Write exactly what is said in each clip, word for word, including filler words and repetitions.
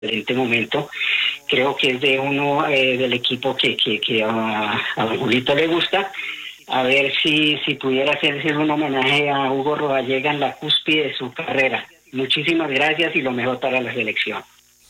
excelente momento. Creo que es de uno eh, del equipo que, que, que a, a Julito le gusta. A ver si, si pudiera hacerse un homenaje a Hugo Rodallega en la cúspide de su carrera. Muchísimas gracias y lo mejor para la selección.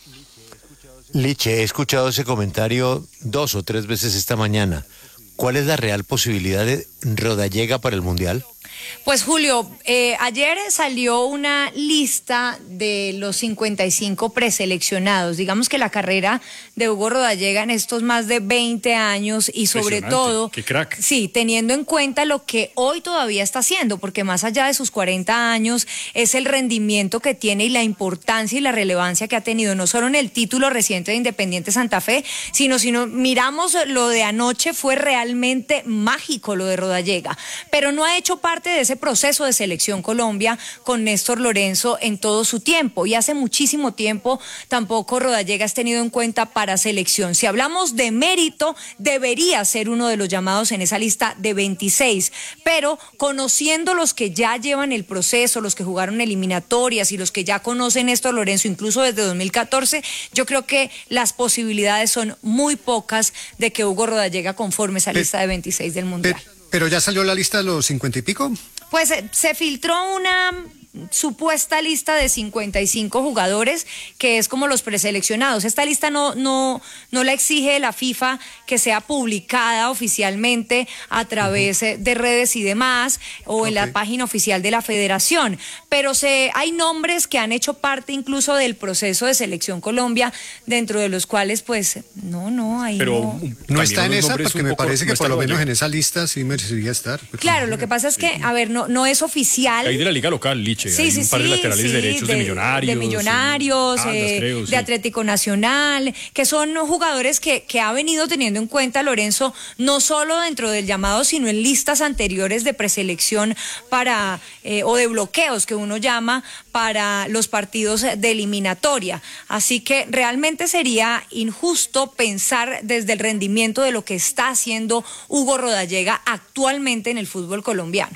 Liche, he escuchado ese comentario dos o tres veces esta mañana. ¿Cuál es la real posibilidad de Rodallega para el Mundial? Pues Julio, eh, ayer salió una lista de los cincuenta y cinco preseleccionados. Digamos que la carrera de Hugo Rodallega en estos más de veinte años y sobre todo, qué crack. Sí, teniendo en cuenta lo que hoy todavía está haciendo, porque más allá de sus cuarenta años es el rendimiento que tiene y la importancia y la relevancia que ha tenido, no solo en el título reciente de Independiente Santa Fe, sino si no miramos lo de anoche, fue realmente mágico lo de Rodallega, pero no ha hecho parte de ese proceso de selección Colombia con Néstor Lorenzo en todo su tiempo, y hace muchísimo tiempo tampoco Rodallega es tenido en cuenta para selección. Si hablamos de mérito, debería ser uno de los llamados en esa lista de veintiséis, pero conociendo los que ya llevan el proceso, los que jugaron eliminatorias y los que ya conocen Néstor Lorenzo incluso desde dos mil catorce, yo creo que las posibilidades son muy pocas de que Hugo Rodallega conforme esa lista de veintiséis del Mundial. ¿Pero ya salió la lista de los cincuenta y pico? Pues eh, se filtró una supuesta lista de cincuenta y cinco jugadores que es como los preseleccionados. Esta lista no, no, no la exige la FIFA que sea publicada oficialmente a través uh-huh. de redes y demás o okay. en la página oficial de la federación, pero se, hay nombres que han hecho parte incluso del proceso de selección Colombia, dentro de los cuales pues no, no, ahí pero no. No está en esa, porque me poco, parece que no por lo menos en esa lista sí merecería estar. Pues, claro, lo que pasa es que, a ver, no, no es oficial. Hay de la liga local, Liche. Sí, hay sí, un par de sí, laterales sí, derechos de, de Millonarios. De Millonarios, y, ah, eh, creo, de sí. Atlético Nacional, que son jugadores que, que ha venido teniendo en cuenta Lorenzo, no solo dentro del llamado, sino en listas anteriores de preselección para, eh, o de bloqueos que uno llama, para los partidos de eliminatoria. Así que realmente sería injusto pensar desde el rendimiento de lo que está haciendo Hugo Rodallega actualmente en el fútbol colombiano.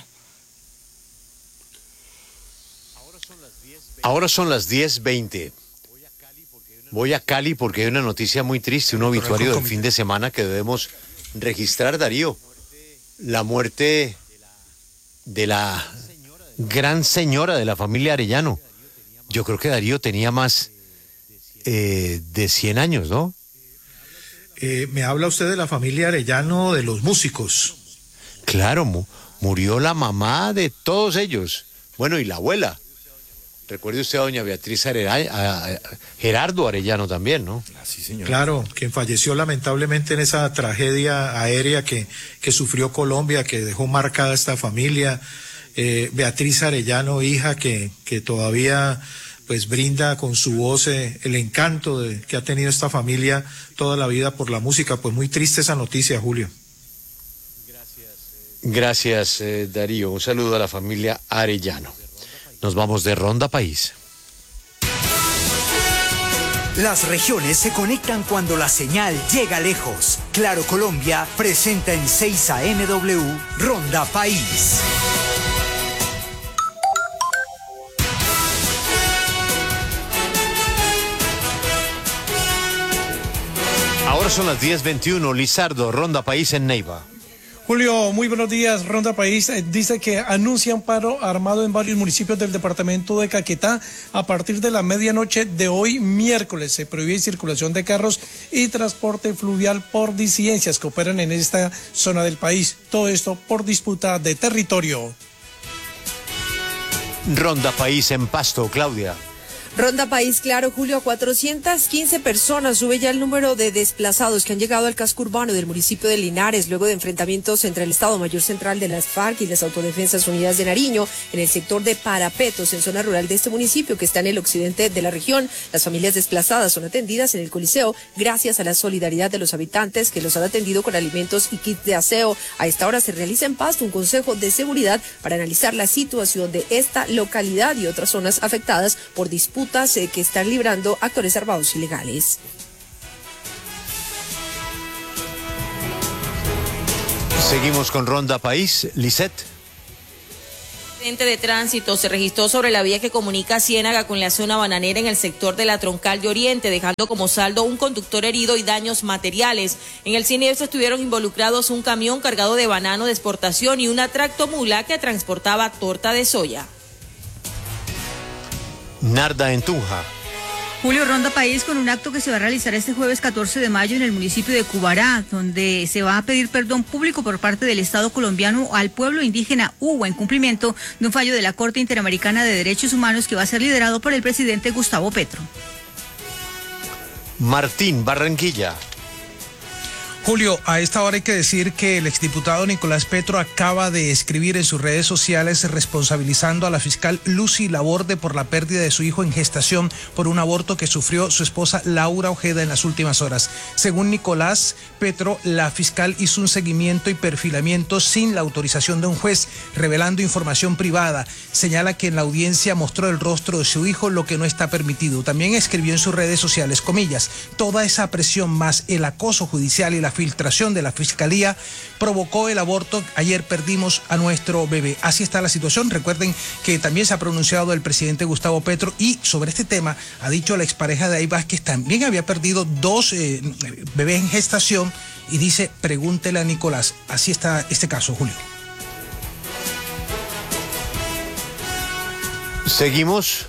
Ahora son las diez veinte. Voy a Cali porque hay una noticia muy triste, un obituario del fin de semana que debemos registrar, Darío. La muerte de la gran señora de la familia Arellano. Yo creo que Darío tenía más eh, de cien años, ¿no? Eh, me habla usted de la familia Arellano, de los músicos. Claro, mu- murió la mamá de todos ellos. Bueno, y la abuela. Recuerde usted a doña Beatriz Arellano, a, a Gerardo Arellano también, ¿no? Ah, sí, señor. Claro, quien falleció lamentablemente en esa tragedia aérea que, que sufrió Colombia, que dejó marcada esta familia. Eh, Beatriz Arellano, hija, que, que todavía pues brinda con su voz eh, el encanto de, que ha tenido esta familia toda la vida por la música. Pues muy triste esa noticia, Julio. Gracias, eh, Darío. Un saludo a la familia Arellano. Nos vamos de Ronda País. Las regiones se conectan cuando la señal llega lejos. Claro Colombia presenta en seis A M W Ronda País. Ahora son las diez veintiuno. Lizardo, Ronda País en Neiva. Julio, muy buenos días. Ronda País eh, dice que anuncia un paro armado en varios municipios del departamento de Caquetá a partir de la medianoche de hoy miércoles. Se prohíbe circulación de carros y transporte fluvial por disidencias que operan en esta zona del país. Todo esto por disputa de territorio. Ronda País en Pasto, Claudia. Ronda País, claro, Julio, a cuatrocientas quince personas sube ya el número de desplazados que han llegado al casco urbano del municipio de Linares luego de enfrentamientos entre el Estado Mayor Central de las FARC y las Autodefensas Unidas de Nariño en el sector de Parapetos, en zona rural de este municipio que está en el occidente de la región. Las familias desplazadas son atendidas en el Coliseo gracias a la solidaridad de los habitantes que los han atendido con alimentos y kits de aseo. A esta hora se realiza en Pasto un consejo de seguridad para analizar la situación de esta localidad y otras zonas afectadas por disputas que están librando actores armados ilegales. Seguimos con Ronda País. Lisette. De tránsito se registró sobre la vía que comunica Ciénaga con la zona bananera en el sector de la Troncal de Oriente, dejando como saldo un conductor herido y daños materiales. En el siniestro estuvieron involucrados un camión cargado de banano de exportación y una tractomula que transportaba torta de soya. Narda en Tunja. Julio, Ronda País con un acto que se va a realizar este jueves catorce de mayo en el municipio de Cubará, donde se va a pedir perdón público por parte del Estado colombiano al pueblo indígena Uwa en cumplimiento de un fallo de la Corte Interamericana de Derechos Humanos que va a ser liderado por el presidente Gustavo Petro. Martín, Barranquilla. Julio, a esta hora hay que decir que el exdiputado Nicolás Petro acaba de escribir en sus redes sociales responsabilizando a la fiscal Lucy Laborde por la pérdida de su hijo en gestación por un aborto que sufrió su esposa Laura Ojeda en las últimas horas. Según Nicolás Petro, la fiscal hizo un seguimiento y perfilamiento sin la autorización de un juez, revelando información privada. Señala que en la audiencia mostró el rostro de su hijo, lo que no está permitido. También escribió en sus redes sociales, comillas, toda esa presión más el acoso judicial y la filtración de la fiscalía provocó el aborto. Ayer perdimos a nuestro bebé. Así está la situación. Recuerden que también se ha pronunciado el presidente Gustavo Petro y sobre este tema ha dicho la expareja de Ay Vázquez también había perdido dos eh, bebés en gestación y dice, pregúntele a Nicolás. Así está este caso, Julio. Seguimos.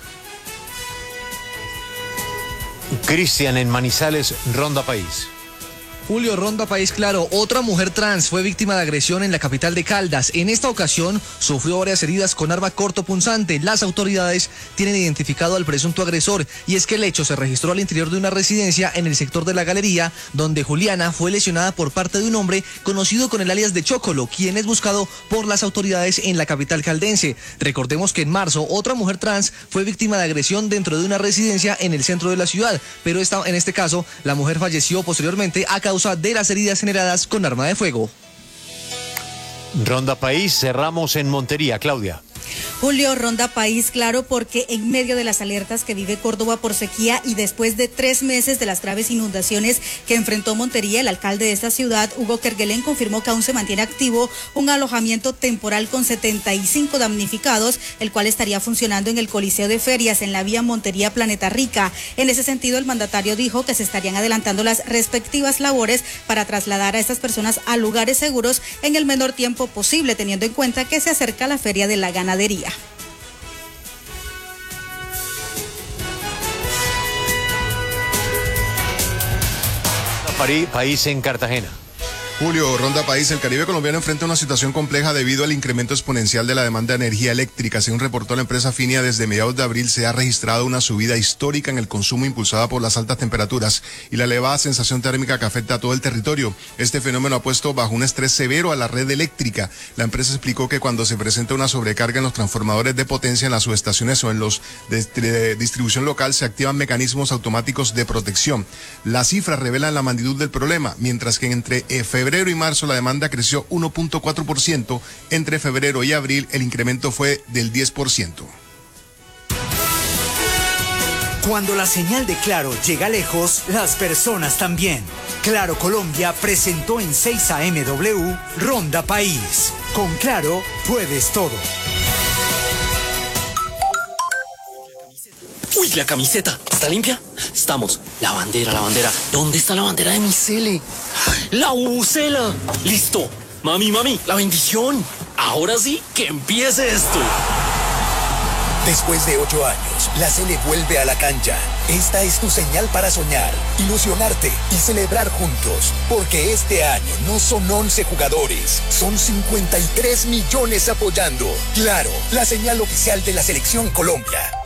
Cristian en Manizales, Ronda País. Julio, Ronda País Claro, otra mujer trans fue víctima de agresión en la capital de Caldas. En esta ocasión sufrió varias heridas con arma cortopunzante. Las autoridades tienen identificado al presunto agresor y es que el hecho se registró al interior de una residencia en el sector de la Galería, donde Juliana fue lesionada por parte de un hombre conocido con el alias de Chocolo, quien es buscado por las autoridades en la capital caldense. Recordemos que en marzo otra mujer trans fue víctima de agresión dentro de una residencia en el centro de la ciudad, pero esta, en este caso la mujer falleció posteriormente a causa de las heridas generadas con arma de fuego. Ronda País, cerramos en Montería, Claudia. Julio, Ronda País Claro, porque en medio de las alertas que vive Córdoba por sequía y después de tres meses de las graves inundaciones que enfrentó Montería, el alcalde de esta ciudad, Hugo Kerguelen, confirmó que aún se mantiene activo un alojamiento temporal con setenta y cinco damnificados, el cual estaría funcionando en el Coliseo de Ferias en la vía Montería Planeta Rica. En ese sentido, el mandatario dijo que se estarían adelantando las respectivas labores para trasladar a estas personas a lugares seguros en el menor tiempo posible, teniendo en cuenta que se acerca la Feria de la Ganadería. País en Cartagena. Julio, Ronda País, el Caribe colombiano enfrenta una situación compleja debido al incremento exponencial de la demanda de energía eléctrica. Según reportó la empresa Finia, desde mediados de abril se ha registrado una subida histórica en el consumo impulsada por las altas temperaturas y la elevada sensación térmica que afecta a todo el territorio. Este fenómeno ha puesto bajo un estrés severo a la red eléctrica. La empresa explicó que cuando se presenta una sobrecarga en los transformadores de potencia en las subestaciones o en los de, de distribución local, se activan mecanismos automáticos de protección. Las cifras revelan la magnitud del problema, mientras que entre febrero febrero y marzo la demanda creció uno punto cuatro por ciento, entre febrero y abril el incremento fue del diez por ciento. Cuando la señal de Claro llega lejos, las personas también. Claro Colombia presentó en seis A M W Ronda País. Con Claro puedes todo. Uy, la camiseta, ¿está limpia? Estamos. La bandera, la bandera. ¿Dónde está la bandera de mi Cele? ¡La bubucela! ¡Listo! Mami, mami, la bendición. Ahora sí, que empiece esto. Después de ocho años, la Cele vuelve a la cancha. Esta es tu señal para soñar, ilusionarte y celebrar juntos. Porque este año no son once jugadores, son cincuenta y tres millones apoyando. Claro, la señal oficial de la Selección Colombia.